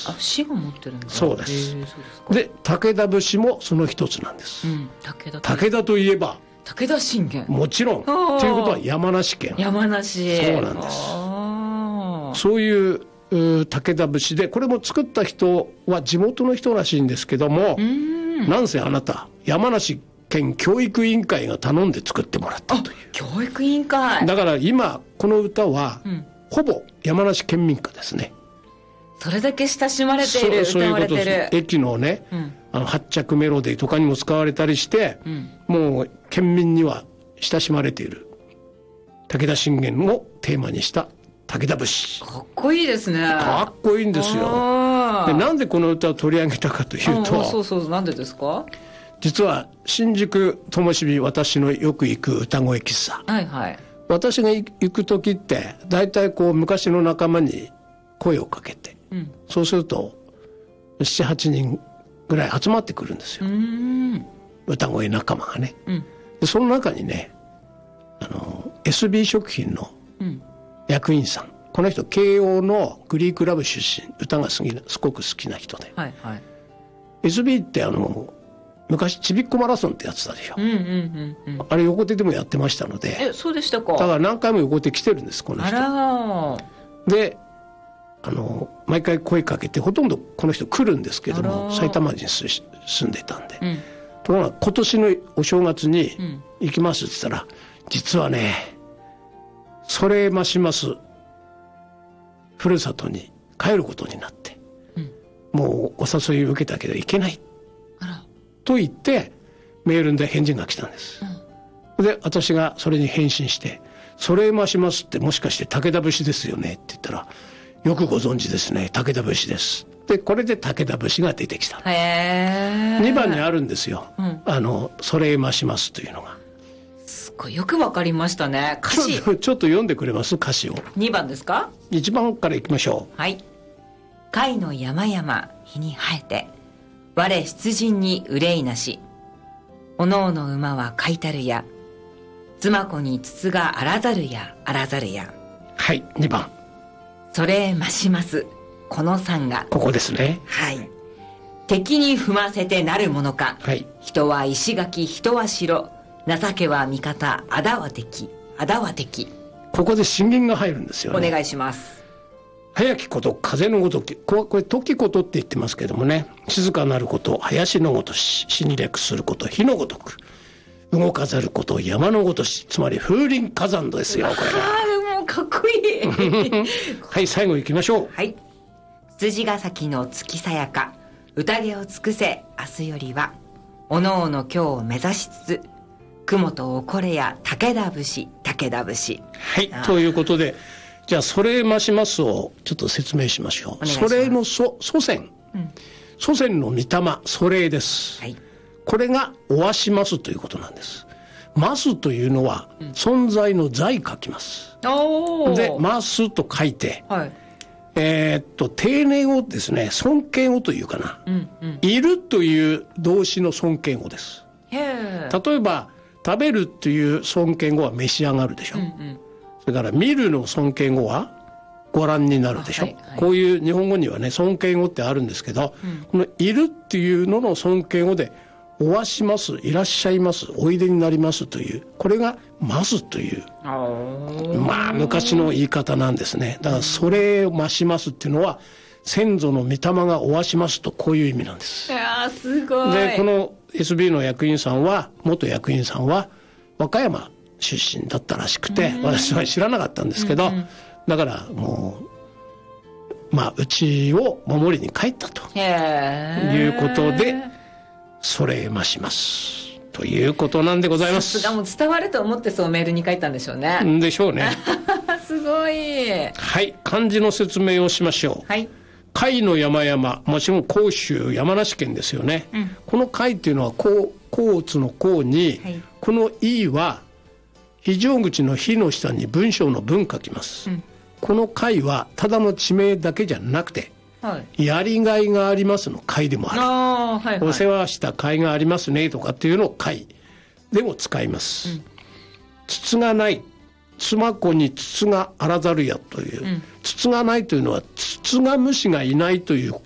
あ、市が持ってるんだ。 そうです。 そうですか。 で武田節もその一つなんです、武田といえば武田信玄、 もちろんということは山梨県。 山梨。 そうなんです。そういう武田節で、これも作った人は地元の人らしいんですけども、なんせあなた山梨県教育委員会が頼んで作ってもらったという。 教育委員会だから今この歌は、ほぼ山梨県民歌ですね。 それだけ親しまれている、 そういうことです。 歌われてる。 駅のね、発着メロディーとかにも使われたりして、もう県民には親しまれている武田信玄をテーマにした武田節。 かっこいいですね。 かっこいいんですよ。でなんでこの歌を取り上げたかというと、 そうなんでですか。 実は新宿灯火、私のよく行く歌声喫茶、私が行く時って大体こう昔の仲間に声をかけて、そうすると 7,8 人ぐらい集まってくるんですよ、歌声仲間がね、でその中にね、SB 食品の役員さん、この人慶応のグリークラブ出身、歌がすごく好きな人で、SB って昔ちびっこマラソンってやってたでしょ、あれ横手でもやってましたので。 そうでしたか。 だから何回も横手来てるんです、この人。で毎回声かけて、ほとんどこの人来るんですけども、埼玉に住んでたんで、ところが今年のお正月に行きますって言ったら、実はねそれますますふるさとに帰ることになって、もうお誘い受けたけど行けないと言ってメールで返事が来たんです、で私がそれに返信して、それますますってもしかして武田節ですよねって言ったら、よくご存知ですね、武田節です。でこれで武田節が出てきた。2番にあるんですよ、それますますというのが。 すごいよくわかりましたね。歌詞ちょっと読んでくれます、歌詞を。 2番ですか。 1番からいきましょう。 甲斐の山々日に生えて、我出陣に憂いなし、おのおの馬は飼いたるや、妻子に筒があらざるやあらざるや。 2番。 それましますこの山が。 ここですね。 敵に踏ませてなるものか、人は石垣人は城、情けは味方あだは敵あだは敵。 ここで信玄が入るんですよね。 お願いします。 早きこと風のごとき、これ時ことって言ってますけどもね、静かなること林のごとし、侵略すること火のごとく、動かざること山のごとし、つまり風林火山ですよ、これが。 もうかっこいい。 最後行きましょう。 羊ヶ崎の月さやか、宴を尽くせ明日よりは、おのおの今日を目指しつつ、雲とおこれや武田節武田節。 ということで、じゃあそれましますをちょっと説明しましょう。それの祖先、祖先の御霊、それです、これがおわしますということなんです。ますというのは、存在の在書きます。でますと書いて、丁寧語ですね、尊敬語というかな、いるという動詞の尊敬語です。例えば食べるという尊敬語は召し上がるでしょ、それから見るの尊敬語はご覧になるでしょ、こういう日本語にはね尊敬語ってあるんですけど、このいるっていうのの尊敬語でおわします、いらっしゃいます、おいでになりますという、これがますという昔の言い方なんですね。だからそれを増しますっていうのは、先祖の御霊がおわしますと、こういう意味なんです。 いやすごい。 でこの SB の役員さんは、元役員さんは和歌山出身だったらしくて、私は知らなかったんですけど、だからもううちを守りに帰ったということで、それましますということなんでございます。 さすがもう伝わると思ってそうメールに書いたんでしょうね。 でしょうね。 すごい。 漢字の説明をしましょう。甲斐の山々、もちろん甲州山梨県ですよね、この甲斐っていうのは甲乙の甲に、この井は非常口の非の下に文章の文書きます、この甲斐はただの地名だけじゃなくて、やりがいがありますの甲斐でもある、お世話した甲斐がありますねとかっていうのを甲斐でも使います、筒がない、妻子に筒があらざるやという、筒がないというのはつつが虫がいないという